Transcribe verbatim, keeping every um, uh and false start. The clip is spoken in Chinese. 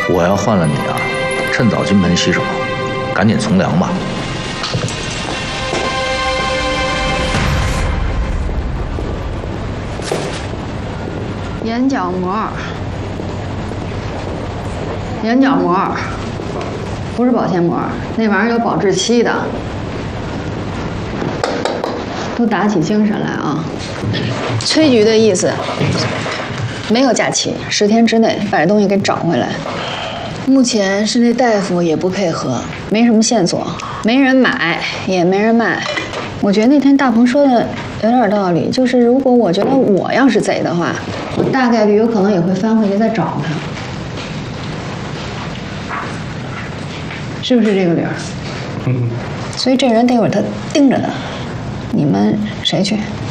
我要换了你啊，趁早金盆洗手，赶紧从良吧。 眼角膜，眼角膜，不是保鲜膜，那玩意儿有保质期的。都打起精神来啊！崔局的意思，没有假期，十天之内把这东西给找回来。目前是那大夫也不配合，没什么线索，没人买，也没人卖。我觉得那天大鹏说的有点道理，就是如果我觉得我要是贼的话，我大概率有可能也会翻回去再找他，是不是这个理儿？嗯。所以这人得有他盯着他。你们谁去？